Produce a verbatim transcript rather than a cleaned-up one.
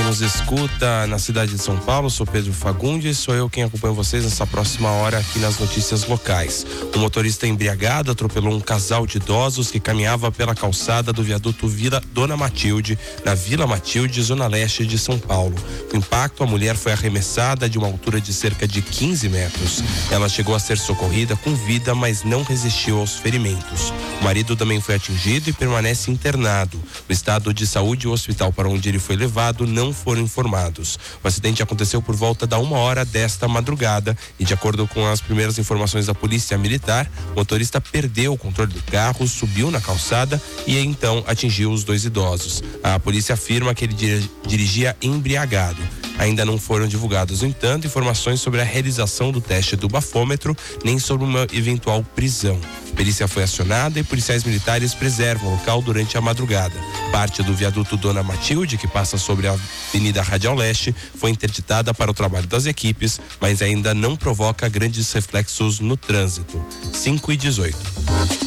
nos escuta na cidade de São Paulo, sou Pedro Fagundes, sou eu quem acompanha vocês nessa próxima hora aqui nas notícias locais. Um motorista embriagado atropelou um casal de idosos que caminhava pela calçada do viaduto Vila Dona Matilde, na Vila Matilde, zona leste de São Paulo. O impacto, a mulher foi arremessada de uma altura de cerca de quinze metros. Ela chegou a ser socorrida com vida, mas não resistiu aos ferimentos. O marido também foi atingido e permanece internado. O estado de saúde e o hospital para onde ele foi levado não foram informados. O acidente aconteceu por volta da uma hora desta madrugada e, de acordo com as primeiras informações da polícia militar, o motorista perdeu o controle do carro, subiu na calçada e então atingiu os dois idosos. A polícia afirma que ele dirigia embriagado. Ainda não foram divulgados, no entanto, informações sobre a realização do teste do bafômetro, nem sobre uma eventual prisão. A perícia foi acionada e policiais militares preservam o local durante a madrugada. Parte do viaduto Dona Matilde, que passa sobre a Avenida Radial Leste, foi interditada para o trabalho das equipes, mas ainda não provoca grandes reflexos no trânsito. cinco e dezoito.